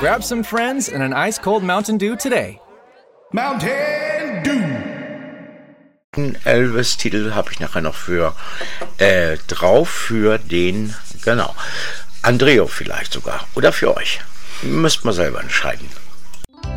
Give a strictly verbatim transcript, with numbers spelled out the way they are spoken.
Grab some friends and an ice-cold Mountain Dew today. Mountain Dew. Elvis-Titel habe ich nachher noch für äh, drauf für den, genau, Andreo vielleicht sogar. Oder für euch. Müsst mal selber entscheiden.